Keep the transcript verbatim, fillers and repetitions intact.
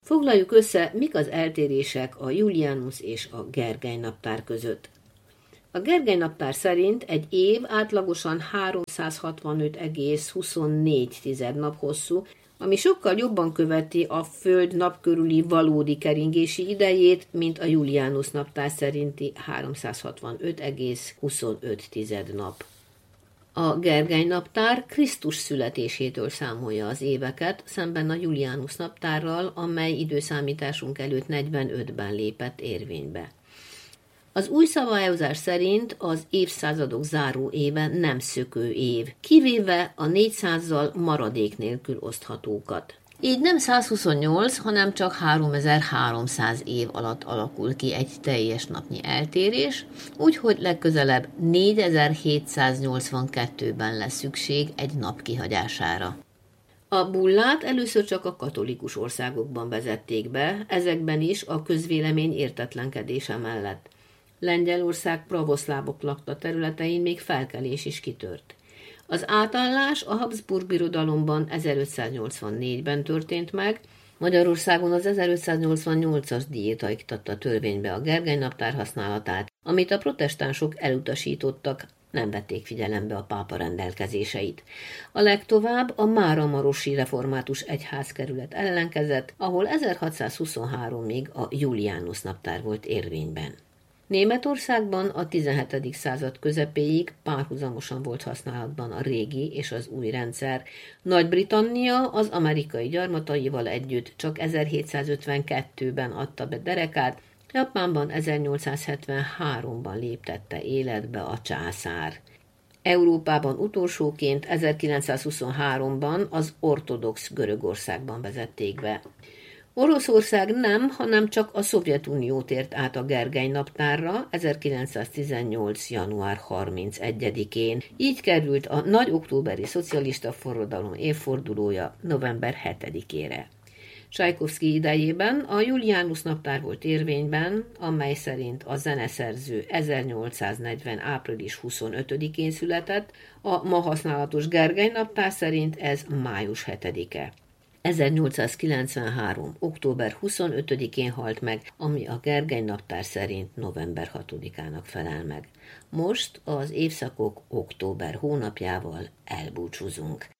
Foglaljuk össze, mik az eltérések a Julianus és a Gergely naptár között. A Gergely naptár szerint egy év átlagosan háromszázhatvanöt egész huszonnégy nap hosszú, ami sokkal jobban követi a Föld nap körüli valódi keringési idejét, mint a Julianus naptár szerinti háromszázhatvanöt egész huszonöt nap. A Gergely naptár Krisztus születésétől számolja az éveket, szemben a Julianus naptárral, amely időszámításunk előtt negyvenötben lépett érvénybe. Az új szabályozás szerint az évszázadok záró éve nem szökő év, kivéve a négyszázzal maradék nélkül oszthatókat. Így nem százhuszonnyolc, hanem csak háromezer-háromszáz év alatt alakul ki egy teljes napnyi eltérés, úgyhogy legközelebb négyezer-hétszáznyolcvankettőben lesz szükség egy nap kihagyására. A bullát először csak a katolikus országokban vezették be, ezekben is a közvélemény értetlenkedése mellett. Lengyelország pravoszlávok lakta területein még felkelés is kitört. Az átállás a Habsburg Birodalomban ezerötszáznyolcvannégyben történt meg, Magyarországon az ezerötszáznyolcvannyolcas diéta iktatta törvénybe a Gergely naptár használatát, amit a protestánsok elutasítottak, nem vették figyelembe a pápa rendelkezéseit. A legtovább a máramarosi református egyházkerület ellenkezett, ahol ezerhatszázhuszonháromig a Julianus naptár volt érvényben. Németországban a tizenhetedik század közepéig párhuzamosan volt használatban a régi és az új rendszer. Nagy-Britannia az amerikai gyarmataival együtt csak ezerhétszázötvenkettőben adta be derekát, Japánban ezernyolcszázhetvenháromban léptette életbe a császár. Európában utolsóként ezerkilencszázhuszonháromban az ortodox Görögországban vezették be. Oroszország nem, hanem csak a Szovjetunió tért át a Gergely naptárra ezerkilencszáztizennyolc. január harmincegyedikén. Így került a nagy októberi szocialista forradalom évfordulója november hetedikére. Csajkovszky idejében a Julianus naptár volt érvényben, amely szerint a zeneszerző ezernyolcszáznegyven. április huszonötödikén született, a ma használatos Gergely naptár szerint ez május hetedike. ezernyolcszázkilencvenhárom. október huszonötödikén halt meg, ami a Gergely naptár szerint november hatodikának felel meg. Most az évszakok október hónapjával elbúcsúzunk.